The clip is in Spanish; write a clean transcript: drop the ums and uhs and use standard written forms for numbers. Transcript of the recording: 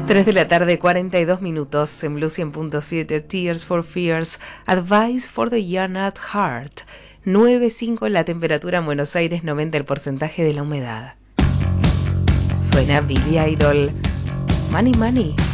3 de la tarde, 42 minutos en Blue 100.7, Tears for Fears, Advice for the Young at Heart. 9.5 la temperatura en Buenos Aires, 90 el porcentaje de la humedad. Suena Billy Idol, Money Money.